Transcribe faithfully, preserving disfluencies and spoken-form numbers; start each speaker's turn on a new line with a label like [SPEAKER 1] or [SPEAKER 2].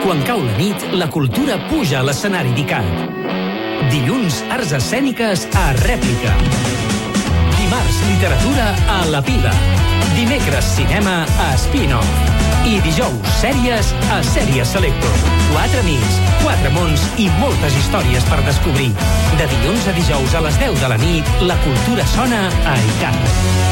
[SPEAKER 1] Quan cau la nit, la cultura puja a l'escenari d'ICAT. Dilluns, arts escèniques a Rèplica. Dimarts, literatura a La Pila. Dimecres, cinema a Spin-Off. I dijous, sèries a Sèries Selecto. Quatre amics, quatre mons i moltes històries per descobrir. De dilluns a dijous a les deu de la nit, la cultura sona a ICAT.